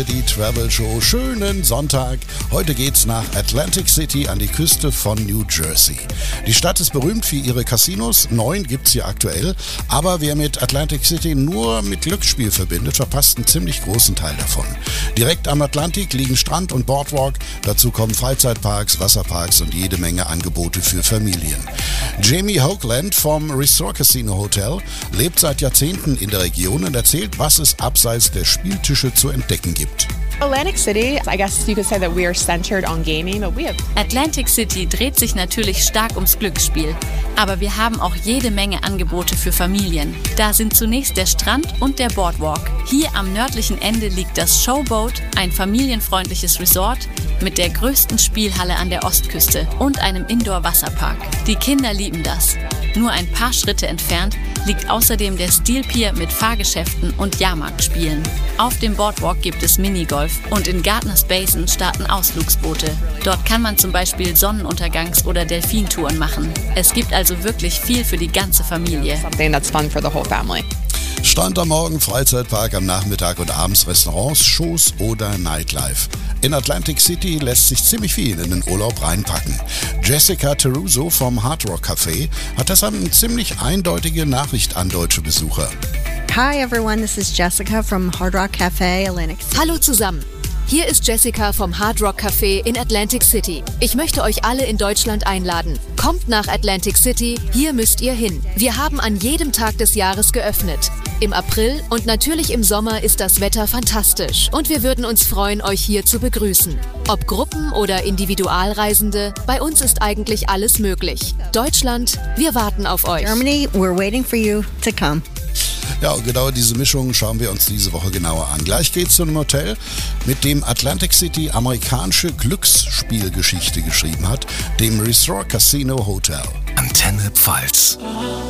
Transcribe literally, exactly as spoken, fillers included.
Die Travel Show. Schönen Sonntag. Heute geht's nach Atlantic City an die Küste von New Jersey. Die Stadt ist berühmt für ihre Casinos. Neun gibt's hier aktuell. Aber wer mit Atlantic City nur mit Glücksspiel verbindet, verpasst einen ziemlich großen Teil davon. Direkt am Atlantik liegen Strand und Boardwalk. Dazu kommen Freizeitparks, Wasserparks und jede Menge Angebote für Familien. Jamie Hoagland vom Resort Casino Hotel lebt seit Jahrzehnten in der Region und erzählt, was es abseits der Spieltische zu entdecken gibt. Atlantic City, I guess you could say that we are centered on gaming, but we have Atlantic City dreht sich natürlich stark ums Glücksspiel, aber wir haben auch jede Menge Angebote für Familien. Da sind zunächst der Strand und der Boardwalk. Hier am nördlichen Ende liegt das Showboat, ein familienfreundliches Resort mit der größten Spielhalle an der Ostküste und einem Indoor-Wasserpark. Die Kinder lieben das. Nur ein paar Schritte entfernt liegt außerdem der Steel Pier mit Fahrgeschäften und Jahrmarktspielen. Auf dem Boardwalk gibt es Minigolf und in Gardner's Basin starten Ausflugsboote. Dort kann man zum Beispiel Sonnenuntergangs- oder Delfintouren machen. Es gibt also wirklich viel für die ganze Familie. something that's fun for the whole family. Strand am Morgen, Freizeitpark am Nachmittag und abends Restaurants, Shows oder Nightlife. In Atlantic City lässt sich ziemlich viel in den Urlaub reinpacken. Jessica Teruso vom Hard Rock Café hat deshalb eine ziemlich eindeutige Nachricht an deutsche Besucher. Hi everyone, this is Jessica from Hard Rock Cafe, Atlantic City. Hallo zusammen. Hier ist Jessica vom Hard Rock Café in Atlantic City. Ich möchte euch alle in Deutschland einladen. Kommt nach Atlantic City, hier müsst ihr hin. Wir haben an jedem Tag des Jahres geöffnet. Im April und natürlich im Sommer ist das Wetter fantastisch und wir würden uns freuen, euch hier zu begrüßen. Ob Gruppen- oder Individualreisende, bei uns ist eigentlich alles möglich. Deutschland, wir warten auf euch. Germany, we're waiting for you to come. Ja, und genau diese Mischung schauen wir uns diese Woche genauer an. Gleich geht's zu einem Hotel, mit dem Atlantic City amerikanische Glücksspielgeschichte geschrieben hat, dem Resort Casino Hotel. Antenne Pfalz.